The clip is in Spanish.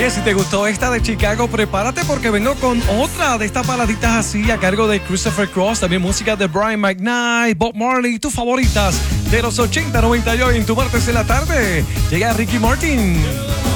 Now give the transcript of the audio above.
Oye, si te gustó esta de Chicago, prepárate porque vengo con otra de estas baladitas así a cargo de Christopher Cross, también música de Brian McKnight, Bob Marley, tus favoritas de los 80, 90 y hoy en tu martes en la tarde. Llega Ricky Martin.